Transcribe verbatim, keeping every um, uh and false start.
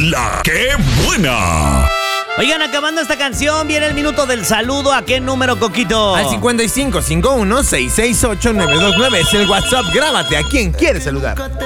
La que buena. Oigan, acabando esta canción, viene el minuto del saludo. ¿A qué número, Coquito? Al cincuenta y cinco cincuenta y uno, seiscientos sesenta y ocho, nueve dos nueve es el WhatsApp. Grábate a quien quieres saludar.